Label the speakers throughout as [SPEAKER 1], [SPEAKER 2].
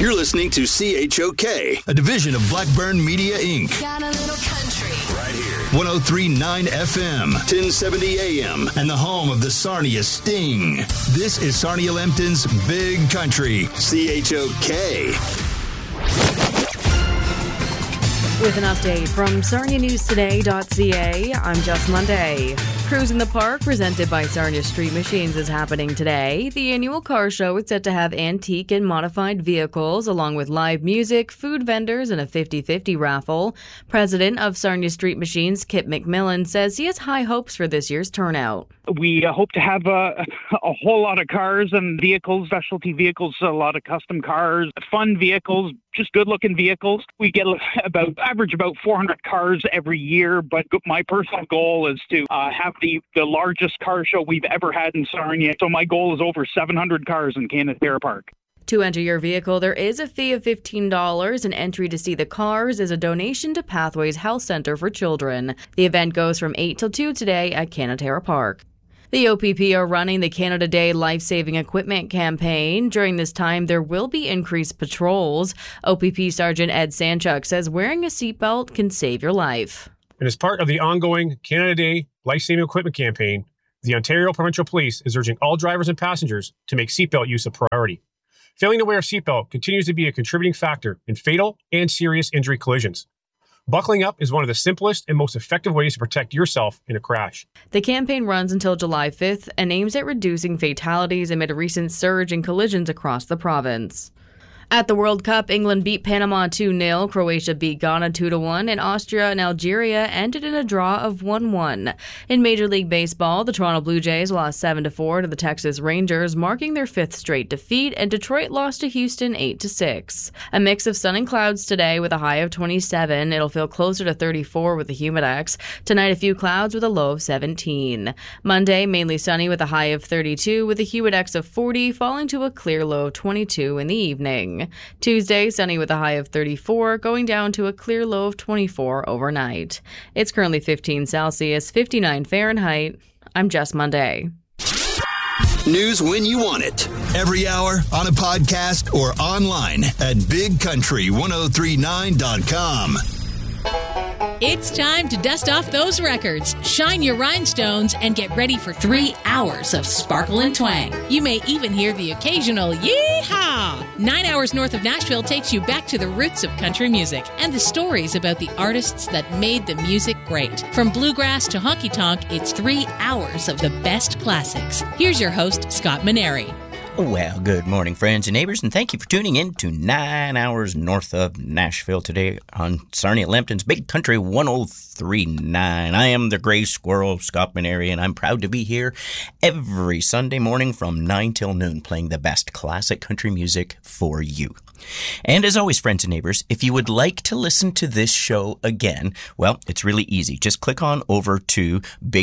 [SPEAKER 1] You're listening to CHOK, a division of Blackburn Media, Inc.
[SPEAKER 2] Got a little country.
[SPEAKER 1] Right here. 103.9 FM, 1070 AM, and the home of the Sarnia Sting. This is Sarnia Lempton's Big Country, CHOK.
[SPEAKER 3] With an update from SarniaNewsToday.ca, I'm Jess Monday. Cruise in the Park, presented by Sarnia Street Machines, is happening today. The annual car show is set to have antique and modified vehicles, along with live music, food vendors, and a 50-50 raffle. President of Sarnia Street Machines, Kip McMillan, says he has high hopes for this year's turnout.
[SPEAKER 4] We hope to have a whole lot of cars and vehicles, specialty vehicles, a lot of custom cars, fun vehicles, just good-looking vehicles. We get average about 400 cars every year, but my personal goal is to have the largest car show we've ever had in Sarnia. So my goal is over 700 cars in Canadair Park.
[SPEAKER 3] To enter your vehicle, there is a fee of $15, and entry to see the cars is a donation to Pathways Health Center for Children. The event goes from 8 till 2 today at Canadair Park. The OPP are running the Canada Day Life-Saving Equipment campaign. During this time, there will be increased patrols. OPP Sergeant Ed Sanchuk says wearing a seatbelt can save your life.
[SPEAKER 5] And as part of the ongoing Canada Day Life-Saving Equipment campaign, the Ontario Provincial Police is urging all drivers and passengers to make seatbelt use a priority. Failing to wear a seatbelt continues to be a contributing factor in fatal and serious injury collisions. Buckling up is one of the simplest and most effective ways to protect yourself in a crash.
[SPEAKER 3] The campaign runs until July 5th and aims at reducing fatalities amid a recent surge in collisions across the province. At the World Cup, England beat Panama 2-0, Croatia beat Ghana 2-1, and Austria and Algeria ended in a draw of 1-1. In Major League Baseball, the Toronto Blue Jays lost 7-4 to the Texas Rangers, marking their fifth straight defeat, and Detroit lost to Houston 8-6. A mix of sun and clouds today with a high of 27. It'll feel closer to 34 with the humidex. Tonight, a few clouds with a low of 17. Monday, mainly sunny with a high of 32 with a humidex of 40, falling to a clear low of 22 in the evening. Tuesday, sunny with a high of 34, going down to a clear low of 24 overnight. It's currently 15 Celsius, 59 Fahrenheit. I'm Jess Monday.
[SPEAKER 1] News when you want it. Every hour, on a podcast, or online at BigCountry1039.com.
[SPEAKER 6] It's time to dust off those records, shine your rhinestones, and get ready for 3 hours of sparkle and twang. You may even hear the occasional yee-haw. 9 hours north of Nashville takes you back to the roots of country music and the stories about the artists that made the music great. From bluegrass to honky-tonk, it's 3 hours of the best classics. Here's your host, Scott Maneri.
[SPEAKER 7] Well, good morning, friends and neighbors, and thank you for tuning in to 9 hours north of Nashville today on Sarnia Lempton's Big Country 103.9. I am the Gray Squirrel, Scott Maneri, and I'm proud to be here every Sunday morning from 9 till noon playing the best classic country music for you. And as always, friends and neighbors, if you would like to listen to this show again, well, it's really easy. Just click on over to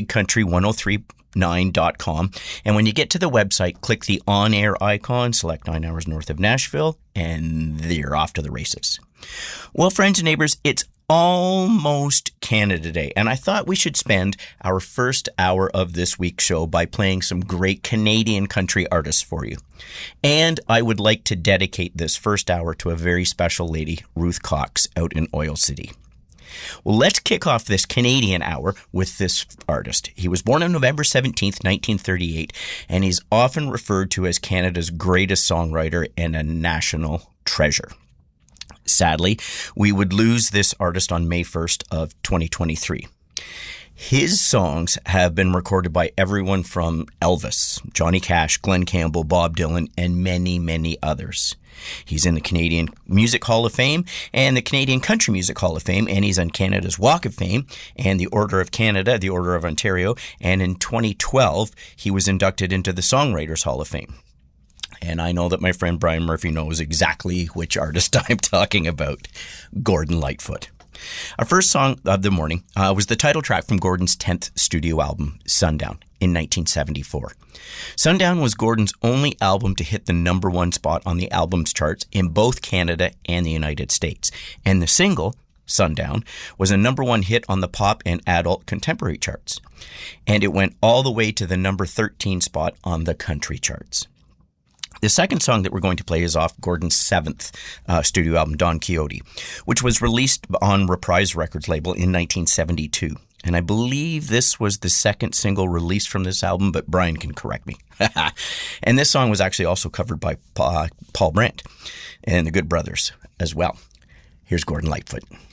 [SPEAKER 7] BigCountry1039.com, and when you get to the website, click the on-air icon, select 9 hours north of Nashville, and you're off to the races. Well, friends and neighbors, it's almost Canada Day, and I thought we should spend our first hour of this week's show by playing some great Canadian country artists for you. And I would like to dedicate this first hour to a very special lady, Ruth Cox, out in Oil City. Well, let's kick off this Canadian hour with this artist. He was born on November 17th, 1938, and he's often referred to as Canada's greatest songwriter and a national treasure. Sadly, we would lose this artist on May 1st of 2023. His songs have been recorded by everyone from Elvis, Johnny Cash, Glen Campbell, Bob Dylan, and many, many others. He's in the Canadian Music Hall of Fame and the Canadian Country Music Hall of Fame, and he's on Canada's Walk of Fame and the Order of Canada, the Order of Ontario, and in 2012, he was inducted into the Songwriters Hall of Fame. And I know that my friend Brian Murphy knows exactly which artist I'm talking about, Gordon Lightfoot. Our first song of the morning was the title track from Gordon's 10th studio album, Sundown, in 1974. Sundown was Gordon's only album to hit the number one spot on the albums charts in both Canada and the United States. And the single, Sundown, was a number one hit on the pop and adult contemporary charts. And it went all the way to the number 13 spot on the country charts. The second song that we're going to play is off Gordon's seventh studio album, Don Quixote, which was released on Reprise Records label in 1972. And I believe this was the second single released from this album, but Brian can correct me. And this song was actually also covered by Paul Brandt and the Good Brothers as well. Here's Gordon Lightfoot.